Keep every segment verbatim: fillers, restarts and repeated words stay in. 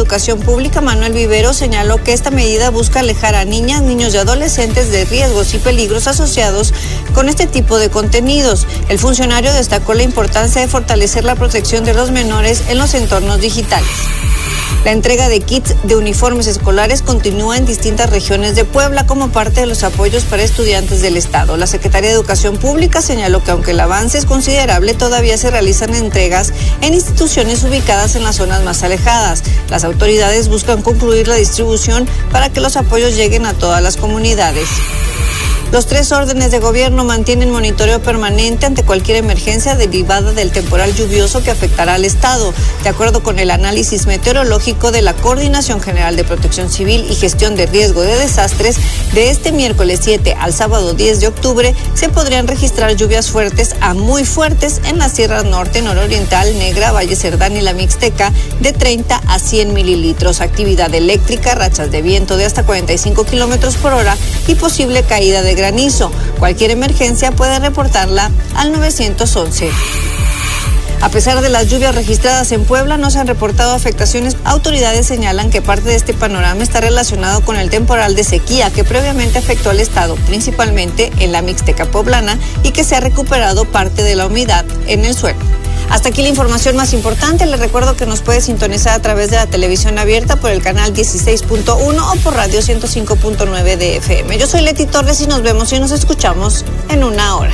Educación Pública, Manuel Vivero, señaló que esta medida busca alejar a niñas, niños y adolescentes de riesgos y peligros asociados con este tipo de contenidos. El funcionario destacó la importancia de fortalecer la protección de los menores en los entornos digitales. La entrega de kits de uniformes escolares continúa en distintas regiones de Puebla como parte de los apoyos para estudiantes del Estado. La Secretaría de Educación Pública señaló que aunque el avance es considerable, todavía se realizan entregas en instituciones ubicadas en las zonas más alejadas. Las autoridades buscan concluir la distribución para que los apoyos lleguen a todas las comunidades. Los tres órdenes de gobierno mantienen monitoreo permanente ante cualquier emergencia derivada del temporal lluvioso que afectará al Estado. De acuerdo con el análisis meteorológico de la Coordinación General de Protección Civil y Gestión de Riesgo de Desastres, de este miércoles siete al sábado diez de octubre se podrían registrar lluvias fuertes a muy fuertes en las sierras norte, nororiental, Negra, Valle Cerdán y la Mixteca de treinta a cien mililitros. Actividad eléctrica, rachas de viento de hasta cuarenta y cinco kilómetros por hora y posible caída de granizo. Cualquier emergencia puede reportarla al nueve once. A pesar de las lluvias registradas en Puebla, no se han reportado afectaciones. Autoridades señalan que parte de este panorama está relacionado con el temporal de sequía que previamente afectó al estado, principalmente en la Mixteca poblana, y que se ha recuperado parte de la humedad en el suelo. Hasta aquí la información más importante. Les recuerdo que nos puede sintonizar a través de la televisión abierta por el canal dieciséis punto uno o por radio ciento cinco punto nueve de F M. Yo soy Leti Torres y nos vemos y nos escuchamos en una hora.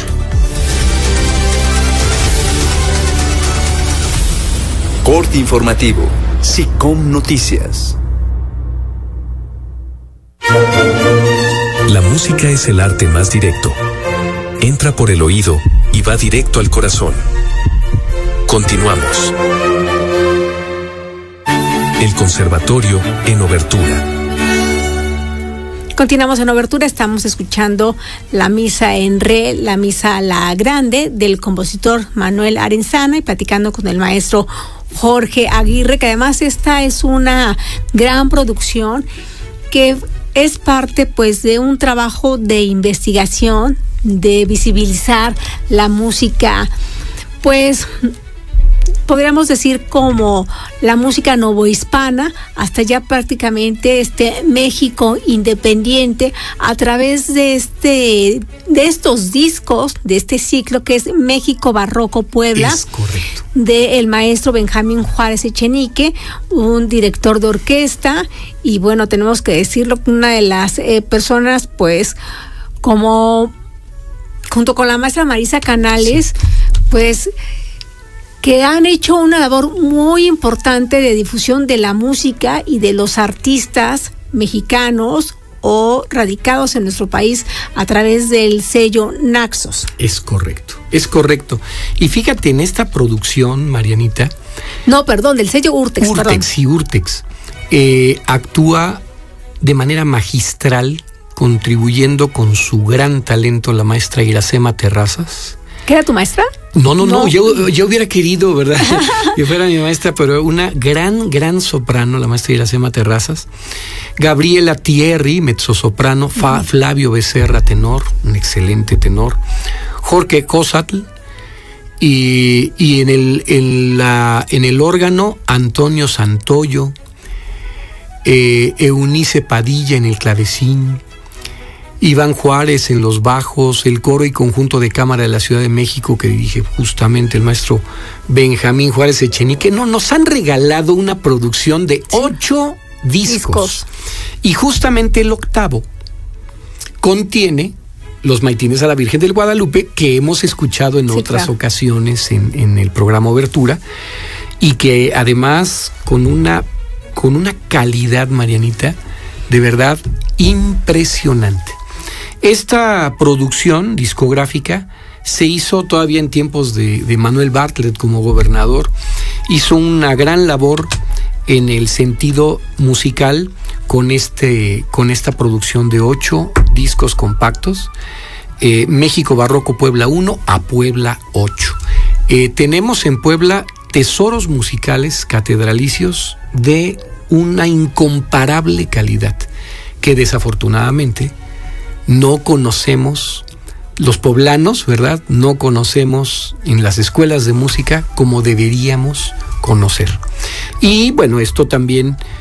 Corte informativo. SICOM Noticias. La música es el arte más directo. Entra por el oído y va directo al corazón. Continuamos. El Conservatorio en Obertura. Continuamos en Obertura, estamos escuchando la misa en re, la misa La Grande del compositor Manuel Arenzana y platicando con el maestro Jorge Aguirre, que además esta es una gran producción que es parte pues de un trabajo de investigación, de visibilizar la música, pues podríamos decir como la música novohispana, hasta ya prácticamente este México independiente, a través de este de estos discos, de este ciclo que es México Barroco Puebla. Es correcto. De el maestro Benjamín Juárez Echenique, un director de orquesta, y bueno, tenemos que decirlo, una de las eh, personas, pues, como junto con la maestra Marisa Canales, sí. pues que han hecho una labor muy importante de difusión de la música y de los artistas mexicanos o radicados en nuestro país a través del sello Naxos. Es correcto, es correcto. Y fíjate, en esta producción, Marianita... No, perdón, del sello Urtex. Urtex, perdón. sí, Urtex. Eh, actúa de manera magistral, contribuyendo con su gran talento la maestra Iracema Terrazas. ¿Qué era tu maestra? No, no, no, no. Yo, yo hubiera querido, ¿verdad? que fuera mi maestra, pero una gran, gran soprano, la maestra Iracema Terrazas. Gabriela Thierry, mezzosoprano. Fa, uh-huh. Flavio Becerra, tenor, un excelente tenor. Jorge Cosatl. Y, y en, el, en, la, en el órgano, Antonio Santoyo. Eh, Eunice Padilla en el clavecín. Iván Juárez en los bajos, el coro y conjunto de cámara de la Ciudad de México que dirige justamente el maestro Benjamín Juárez Echenique. No, nos han regalado una producción de ocho sí. discos. discos. Y justamente el octavo contiene Los Maitines a la Virgen del Guadalupe, que hemos escuchado en sí, otras claro. ocasiones en, en el programa Obertura, y que además con una, con una calidad, Marianita, de verdad impresionante. Esta producción discográfica se hizo todavía en tiempos de, de Manuel Bartlett como gobernador. Hizo una gran labor en el sentido musical con, este, con esta producción de ocho discos compactos. Eh, México Barroco Puebla uno a Puebla ocho. Eh, tenemos en Puebla tesoros musicales catedralicios de una incomparable calidad que desafortunadamente no conocemos, los poblanos, ¿verdad? No conocemos en las escuelas de música como deberíamos conocer. Y bueno, esto también